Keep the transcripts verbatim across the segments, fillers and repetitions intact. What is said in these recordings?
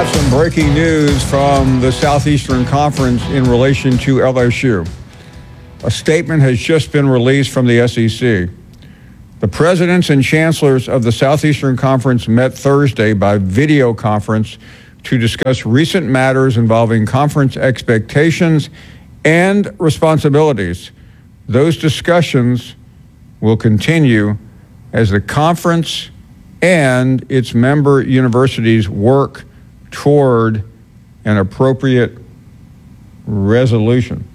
have some breaking news from the Southeastern Conference in relation to L S U. A statement has just been released from the S E C. The presidents and chancellors of the Southeastern Conference met Thursday by video conference to discuss recent matters involving conference expectations and responsibilities. Those discussions will continue as the conference and its member universities work toward an appropriate resolution.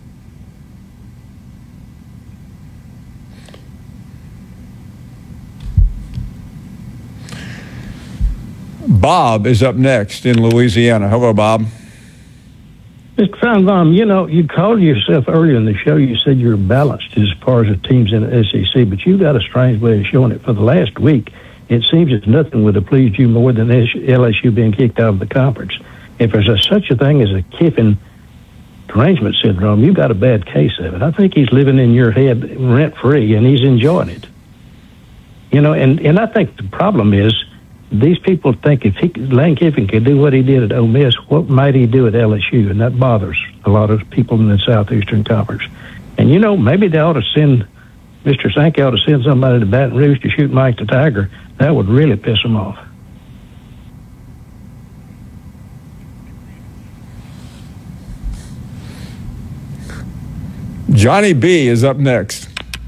Bob is up next in Louisiana. Hello, Bob. Mister Feinbaum, you know, you called yourself earlier in the show, you said you're balanced as far as the teams in the S E C, but you've got a strange way of showing it. For the last week, it seems as nothing would have pleased you more than L S U being kicked out of the conference. If there's a, such a thing as a Kiffin derangement syndrome, you've got a bad case of it. I think he's living in your head rent-free, and he's enjoying it. You know, and, and I think the problem is these people think if he, Lane Kiffin could do what he did at Ole Miss, what might he do at L S U? And that bothers a lot of people in the Southeastern Conference. And, you know, maybe they ought to send, Mister Sankey ought to send somebody to Baton Rouge to shoot Mike the Tiger. That would really piss him off. Johnny B is up next.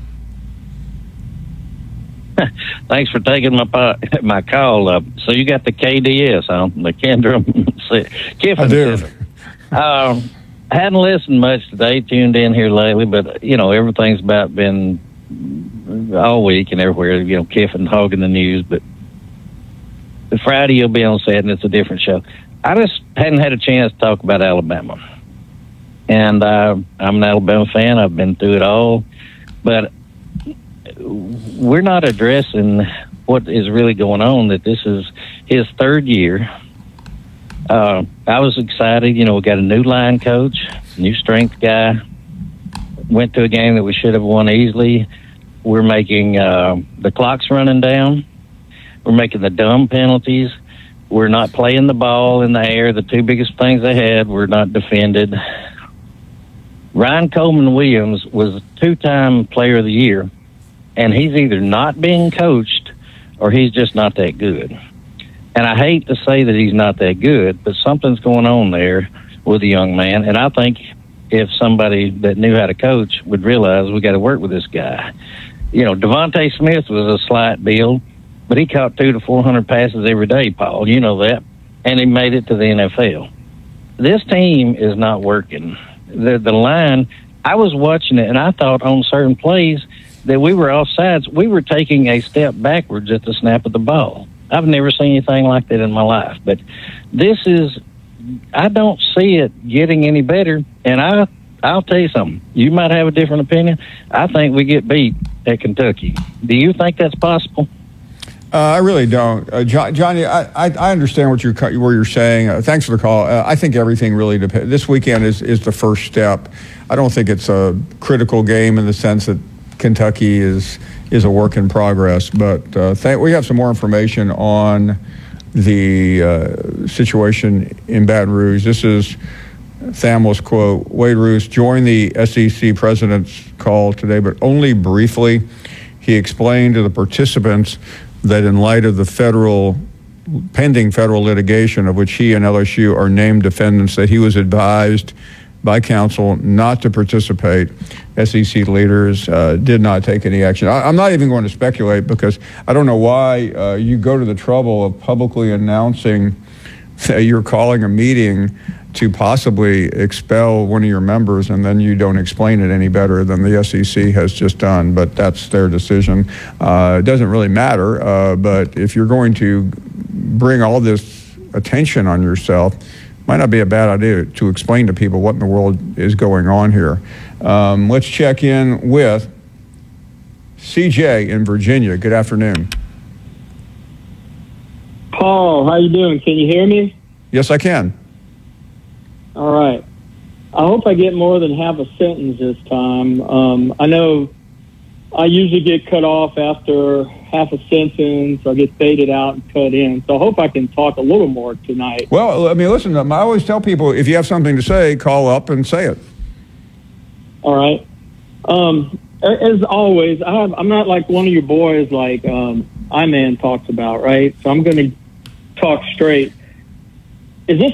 Thanks for taking my my call up. So you got the K D S on, the Kendra Kiffin. I do. Um, I hadn't listened much today, tuned in here lately, but, you know, everything's about been all week and everywhere, you know, Kiffin hogging the news. But the Friday you'll be on set, and it's a different show. I just hadn't had a chance to talk about Alabama. And uh, I'm an Alabama fan. I've been through it all. But we're not addressing what is really going on, that this is his third year. Uh, I was excited. You know, we got a new line coach, new strength guy. Went to a game that we should have won easily. We're making uh, the clock's running down. We're making the dumb penalties. We're not playing the ball in the air. The two biggest things they had were not defended. Ryan Coleman Williams was a two-time player of the year, and he's either not being coached or he's just not that good. And I hate to say that he's not that good, but something's going on there with the young man. And I think if somebody that knew how to coach would realize we got to work with this guy. You know, Devontae Smith was a slight build, but he caught two to four hundred passes every day, Paul. You know that. And he made it to the N F L. This team is not working. The, the line, I was watching it, and I thought on certain plays that we were offsides. We were taking a step backwards at the snap of the ball. I've never seen anything like that in my life. But this is, I don't see it getting any better. And I, I'll tell you something. You might have a different opinion. I think we get beat at Kentucky. Do you think that's possible? Uh, I really don't, uh, John, Johnny. I, I, I understand what you're where you're saying. Uh, thanks for the call. Uh, I think everything really depends. This weekend is is the first step. I don't think it's a critical game in the sense that Kentucky is is a work in progress. But uh, th- we have some more information on the uh, situation in Baton Rouge. This is Thamels' quote. Wade Roos joined the S E C president's call today, but only briefly. He explained to the participants that in light of the federal, pending federal litigation of which he and L S U are named defendants, that he was advised by counsel not to participate. S E C leaders uh, did not take any action. I, I'm not even going to speculate because I don't know why uh, you go to the trouble of publicly announcing that you're calling a meeting to possibly expel one of your members, and then you don't explain it any better than the S E C has just done. But that's their decision. Uh, it doesn't really matter. Uh, but if you're going to bring all this attention on yourself, might not be a bad idea to explain to people what in the world is going on here. Um, let's check in with C J in Virginia. Good afternoon. Paul, how you doing? Can you hear me? Yes, I can. All right. I hope I get more than half a sentence this time. Um, I know I usually get cut off after half a sentence or get faded out and cut in. So I hope I can talk a little more tonight. Well, I mean, listen, I always tell people, if you have something to say, call up and say it. All right. Um, as always, I have, I'm not like one of your boys like um, I-Man talks about, right? So I'm going to talk straight. Is this